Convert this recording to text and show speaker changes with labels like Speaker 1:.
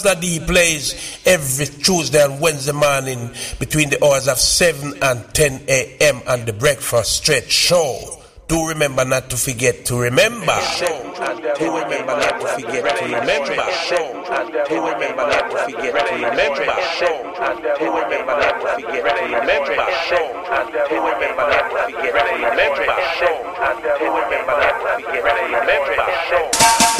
Speaker 1: That he plays every Tuesday and Wednesday morning between the hours of 7 and 10 a.m. on the Breakfast Stretch Show. Do remember not to forget to remember. Do remember not to forget to remember. Do remember not to forget to remember. Do remember not to forget to remember. Do remember not to forget to remember. Do remember not to forget to remember.